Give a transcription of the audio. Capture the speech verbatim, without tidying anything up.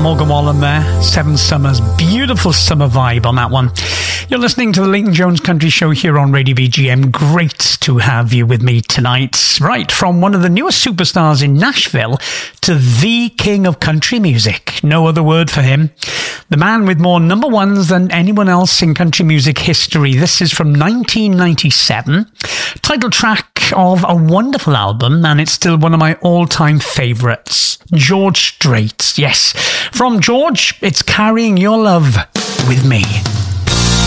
Morgan Wallen there. Seven Summers. Beautiful summer vibe on that one. You're listening to the Leighton Jones Country Show here on Radio B G M. Great to have you with me tonight. Right, from one of the newest superstars in Nashville to the king of country music. No other word for him. The man with more number ones than anyone else in country music history. This is from nineteen ninety-seven. Title track of a wonderful album, and it's still one of my all-time favourites. George Strait. Yes, from George, it's Carrying Your Love With Me.